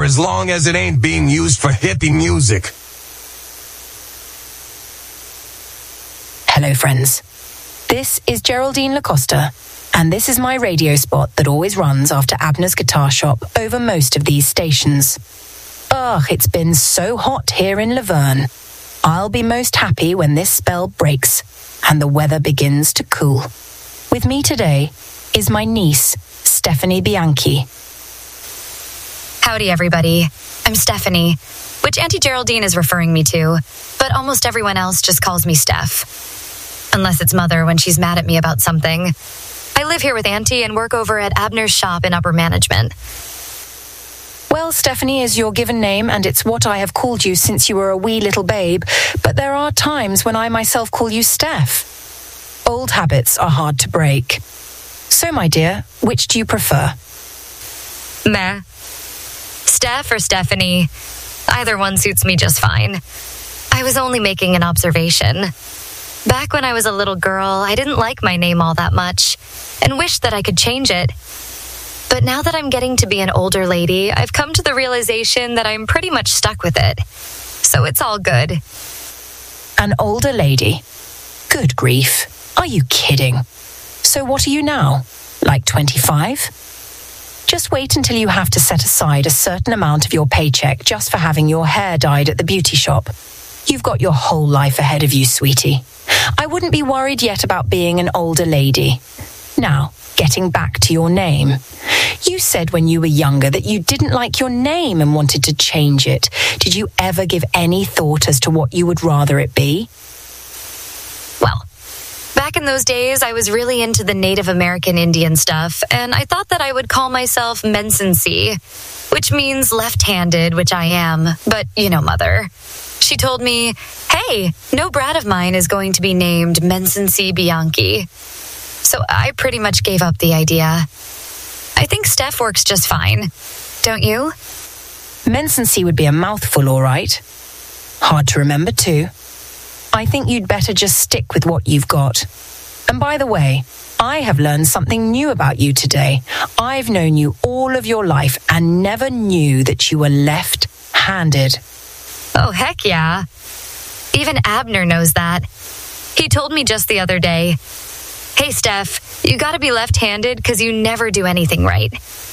as long as it ain't being used for hippie music. Hello, friends. This is Geraldine Lacosta, and this is my radio spot that always runs after Abner's Guitar Shop over most of these stations. Ugh, it's been so hot here in Laverne. I'll be most happy when this spell breaks and the weather begins to cool. With me today is my niece, Stephanie Bianchi. Howdy, everybody. I'm Stephanie, which Auntie Geraldine is referring me to, but almost everyone else just calls me Steph. Unless it's Mother when she's mad at me about something. I live here with Auntie and work over at Abner's shop in upper management. Well, Stephanie is your given name, and it's what I have called you since you were a wee little babe, but there are times when I myself call you Steph. Old habits are hard to break. So, my dear, which do you prefer? Meh. Steph or Stephanie, either one suits me just fine. I was only making an observation. Back when I was a little girl, I didn't like my name all that much and wished that I could change it. But now that I'm getting to be an older lady, I've come to the realization that I'm pretty much stuck with it. So it's all good. An older lady? Good grief. Are you kidding? So what are you now? Like 25? Just wait until you have to set aside a certain amount of your paycheck just for having your hair dyed at the beauty shop. You've got your whole life ahead of you, sweetie. I wouldn't be worried yet about being an older lady. Now, getting back to your name. You said when you were younger that you didn't like your name and wanted to change it. Did you ever give any thought as to what you would rather it be? Well, back in those days, I was really into the Native American Indian stuff, and I thought that I would call myself Mensensi, which means left-handed, which I am, but you know, Mother. She told me, hey, no brat of mine is going to be named Mensensi Bianchi. So I pretty much gave up the idea. I think Steph works just fine. Don't you? Mensensi would be a mouthful, all right. Hard to remember, too. I think you'd better just stick with what you've got. And by the way, I have learned something new about you today. I've known you all of your life and never knew that you were left-handed. Oh, heck yeah. Even Abner knows that. He told me just the other day, hey, Steph, you gotta be left-handed because you never do anything right.